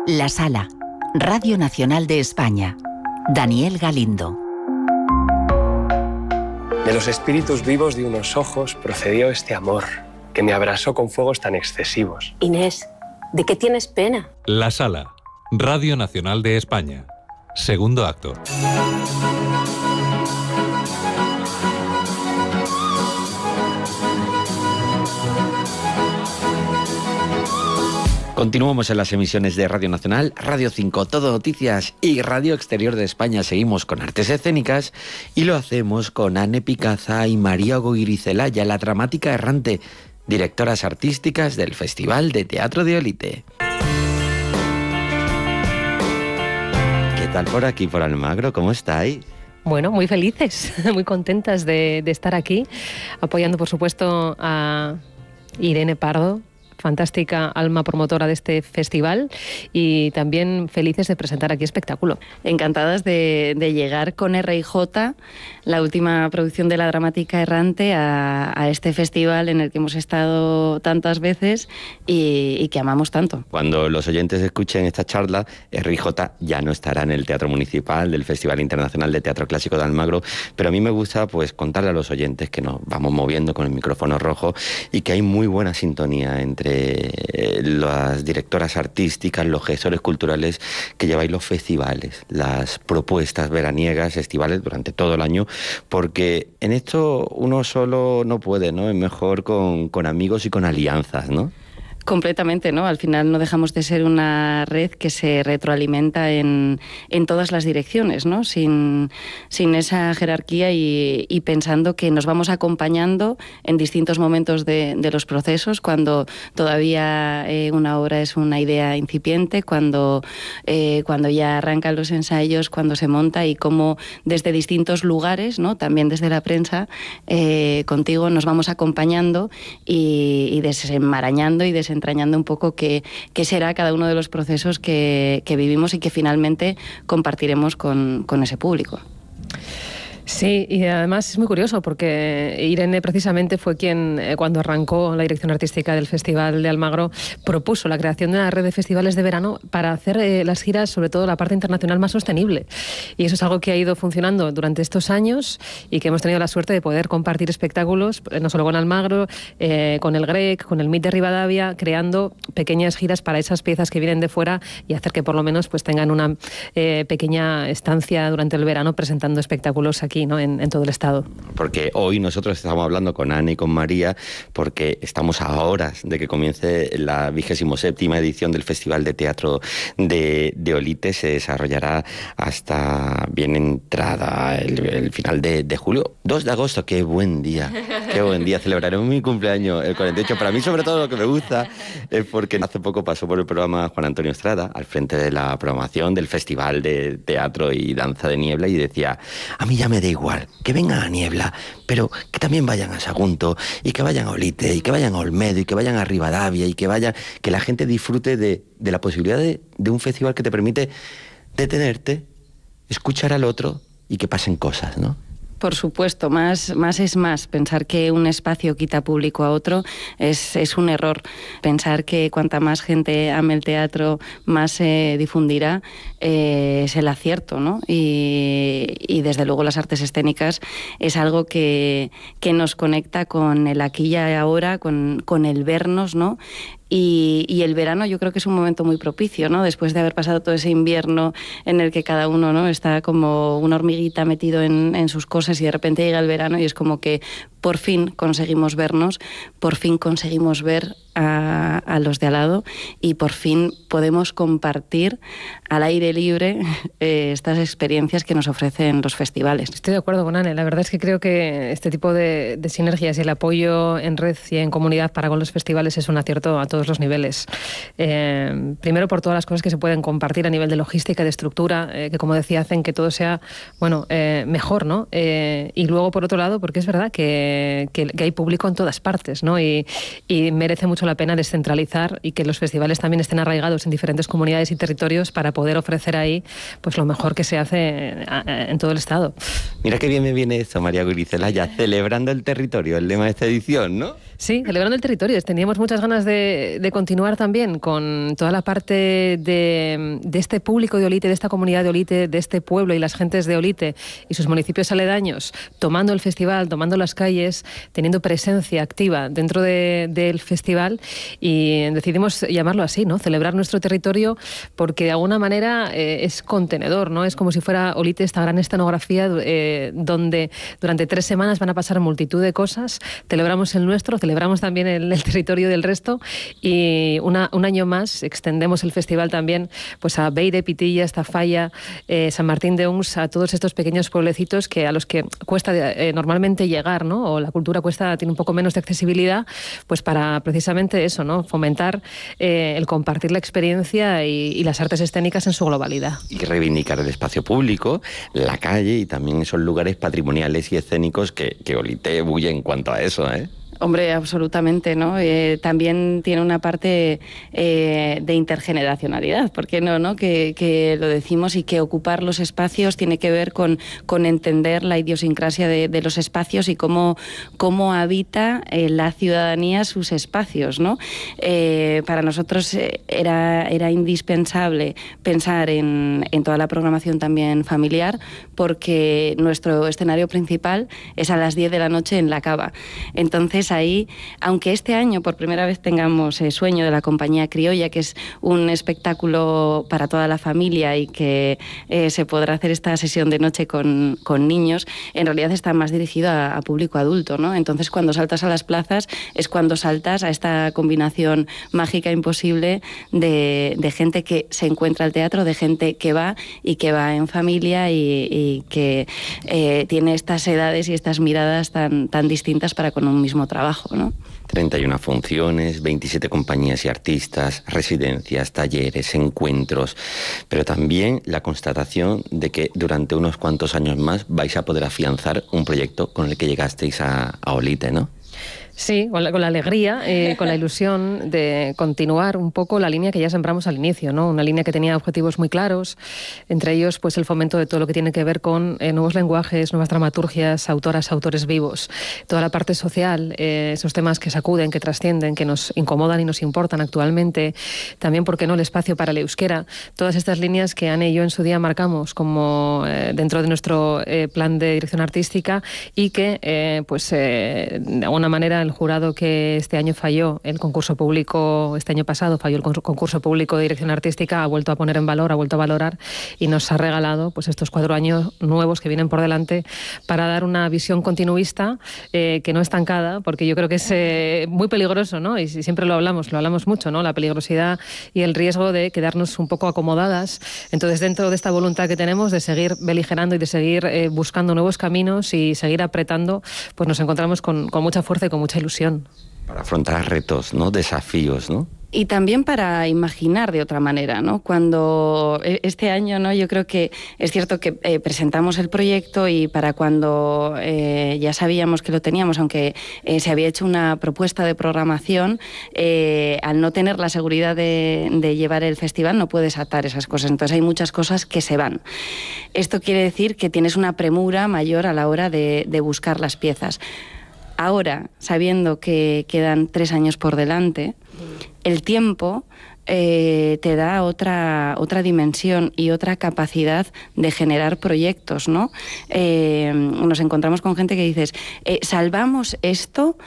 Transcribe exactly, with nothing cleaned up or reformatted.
La Sala, Radio Nacional de España. Daniel Galindo. De los espíritus vivos de unos ojos procedió este amor, que me abrasó con fuegos tan excesivos. Inés, ¿de qué tienes pena? La Sala, Radio Nacional de España. Segundo acto. Continuamos en las emisiones de Radio Nacional, Radio cinco, Todo Noticias y Radio Exterior de España. Seguimos con artes escénicas y lo hacemos con Anne Picaza y María Goirizelaya, la dramática errante, directoras artísticas del Festival de Teatro de Olite. ¿Qué tal por aquí, por Almagro? ¿Cómo estáis? Bueno, muy felices, muy contentas de, de estar aquí, apoyando por supuesto a Irene Pardo, fantástica alma promotora de este festival, y también felices de presentar aquí espectáculo. Encantadas de, de llegar con R I J, la última producción de la dramática errante, a, a este festival en el que hemos estado tantas veces y, y que amamos tanto. Cuando los oyentes escuchen esta charla, R I J ya no estará en el Teatro Municipal del Festival Internacional de Teatro Clásico de Almagro, pero a mí me gusta pues contarle a los oyentes que nos vamos moviendo con el micrófono rojo y que hay muy buena sintonía entre las directoras artísticas, los gestores culturales que lleváis los festivales, las propuestas veraniegas, estivales durante todo el año, porque en esto uno solo no puede, ¿no? Es mejor con, con amigos y con alianzas, ¿no? Completamente, ¿no? Al final no dejamos de ser una red que se retroalimenta en, en todas las direcciones, ¿no? Sin, sin esa jerarquía y, y pensando que nos vamos acompañando en distintos momentos de, de los procesos, cuando todavía eh, una obra es una idea incipiente, cuando, eh, cuando ya arrancan los ensayos, cuando se monta, y cómo desde distintos lugares, ¿no? También desde la prensa, eh, contigo nos vamos acompañando y, y desenmarañando y desenmarañando entrañando un poco qué, qué será cada uno de los procesos que, que vivimos y que finalmente compartiremos con, con ese público. Sí, y además es muy curioso porque Irene precisamente fue quien, eh, cuando arrancó la dirección artística del Festival de Almagro, propuso la creación de una red de festivales de verano para hacer eh, las giras, sobre todo la parte internacional, más sostenible. Y eso es algo que ha ido funcionando durante estos años y que hemos tenido la suerte de poder compartir espectáculos, eh, no solo con Almagro, eh, con el G R E C, con el M I T de Rivadavia, creando pequeñas giras para esas piezas que vienen de fuera y hacer que por lo menos pues tengan una eh, pequeña estancia durante el verano presentando espectáculos aquí, ¿no? En, en todo el estado. Porque hoy nosotros estamos hablando con Anne y con María porque estamos a horas de que comience la vigésimo séptima edición del Festival de Teatro de, de Olite. Se desarrollará hasta bien entrada el, el final de, de julio. dos de agosto, qué buen día, qué buen día. Celebraremos mi cumpleaños, el cuarenta y ocho. Para mí, sobre todo, lo que me gusta es porque hace poco pasó por el programa Juan Antonio Estrada, al frente de la programación del Festival de Teatro y Danza de Niebla, y decía: a mí ya me da igual que vengan a Niebla, pero que también vayan a Sagunto, y que vayan a Olite, y que vayan a Olmedo, y que vayan a Rivadavia, y que vayan, que la gente disfrute de, de la posibilidad de, de un festival que te permite detenerte, escuchar al otro y que pasen cosas, ¿no? Por supuesto, más, más es más. Pensar que un espacio quita público a otro es, es un error. Pensar que cuanta más gente ame el teatro, más se difundirá, eh, es el acierto, ¿no? Y, y desde luego las artes escénicas es algo que, que nos conecta con el aquí y ahora, con, con el vernos, ¿no? Y, y el verano yo creo que es un momento muy propicio, ¿no? Después de haber pasado todo ese invierno en el que cada uno, ¿no?, está como una hormiguita metido en, en sus cosas, y de repente llega el verano y es como que por fin conseguimos vernos, por fin conseguimos ver a, a los de al lado, y por fin podemos compartir al aire libre eh, estas experiencias que nos ofrecen los festivales. Estoy de acuerdo con Anne. La verdad es que creo que este tipo de, de sinergias y el apoyo en red y en comunidad para con los festivales es un acierto a todos los niveles. Eh, primero por todas las cosas que se pueden compartir a nivel de logística, de estructura, eh, que como decía hacen que todo sea bueno eh, mejor, ¿no? Eh, y luego por otro lado porque es verdad que, que, que hay público en todas partes, ¿no? Y, y merece mucho la pena descentralizar y que los festivales también estén arraigados en diferentes comunidades y territorios para poder ofrecer ahí pues lo mejor que se hace en todo el estado. Mira qué bien me viene eso, María Goirizelaya, celebrando el territorio, el lema de esta edición, ¿no? Sí, celebrando el territorio. Teníamos muchas ganas de, de continuar también con toda la parte de, de este público de Olite, de esta comunidad de Olite, de este pueblo y las gentes de Olite y sus municipios aledaños, tomando el festival, tomando las calles, teniendo presencia activa dentro de, del festival, y decidimos llamarlo así, ¿no? Celebrar nuestro territorio, porque de alguna manera eh, es contenedor, ¿no? Es como si fuera Olite, esta gran escenografía eh, donde durante tres semanas van a pasar multitud de cosas. Celebramos el nuestro, celebramos también el, el territorio del resto, y una, un año más extendemos el festival también pues a Beire, Pitilla, Estafalla, eh, San Martín de Uns, a todos estos pequeños pueblecitos que a los que cuesta eh, normalmente llegar, ¿no? O la cultura cuesta, tiene un poco menos de accesibilidad, pues para precisamente eso, ¿no? Fomentar eh, el compartir la experiencia y, y las artes escénicas en su globalidad. Y reivindicar el espacio público, la calle y también esos lugares patrimoniales y escénicos que, que Olite bulle en cuanto a eso, ¿eh? Hombre, absolutamente, ¿no? Eh, también tiene una parte eh, de intergeneracionalidad, ¿por qué no, no? Que, que lo decimos, y que ocupar los espacios tiene que ver con, con entender la idiosincrasia de, de los espacios y cómo, cómo habita eh, la ciudadanía sus espacios, ¿no? Eh, para nosotros era, era indispensable pensar en, en toda la programación también familiar, porque nuestro escenario principal es a las diez de la noche en La Cava. Entonces, ahí, aunque este año por primera vez tengamos eh, Sueño de la Compañía Criolla, que es un espectáculo para toda la familia y que eh, se podrá hacer esta sesión de noche con, con niños, en realidad está más dirigido a, a público adulto, ¿no? Entonces, cuando saltas a las plazas es cuando saltas a esta combinación mágica imposible de, de gente que se encuentra al teatro, de gente que va y que va en familia y, y que eh, tiene estas edades y estas miradas tan, tan distintas para con un mismo trabajo. trabajo, ¿no? treinta y una funciones, veintisiete compañías y artistas, residencias, talleres, encuentros, pero también la constatación de que durante unos cuantos años más vais a poder afianzar un proyecto con el que llegasteis a, a Olite, ¿no? Sí, con la, con la alegría, eh, con la ilusión de continuar un poco la línea que ya sembramos al inicio, ¿no? Una línea que tenía objetivos muy claros, entre ellos pues el fomento de todo lo que tiene que ver con eh, nuevos lenguajes, nuevas dramaturgias, autoras, autores vivos, toda la parte social, eh, esos temas que sacuden, que trascienden, que nos incomodan y nos importan actualmente, también, ¿por qué no?, el espacio para el euskera, todas estas líneas que Anne y yo en su día marcamos como eh, dentro de nuestro eh, plan de dirección artística, y que eh, pues eh, de alguna manera el jurado que este año falló el concurso público, este año pasado falló el concurso público de dirección artística, ha vuelto a poner en valor, ha vuelto a valorar y nos ha regalado pues estos cuatro años nuevos que vienen por delante para dar una visión continuista eh, que no estancada, porque yo creo que es eh, muy peligroso, ¿no? Y siempre lo hablamos, lo hablamos mucho, ¿no? La peligrosidad y el riesgo de quedarnos un poco acomodadas. Entonces, dentro de esta voluntad que tenemos de seguir beligerando y de seguir eh, buscando nuevos caminos y seguir apretando, pues nos encontramos con, con mucha fuerza y con mucha ilusión. Para afrontar retos, ¿no? Desafíos, ¿no? Y también para imaginar de otra manera, ¿no? Cuando este año, ¿no? Yo creo que es cierto que eh, presentamos el proyecto, y para cuando eh, ya sabíamos que lo teníamos, aunque eh, se había hecho una propuesta de programación, eh, al no tener la seguridad de, de llevar el festival no puedes atar esas cosas. Entonces hay muchas cosas que se van. Esto quiere decir que tienes una premura mayor a la hora de, de buscar las piezas. Ahora, sabiendo que quedan tres años por delante, el tiempo eh, te da otra, otra dimensión y otra capacidad de generar proyectos, ¿no? Eh, nos encontramos con gente que dices, eh, salvamos esto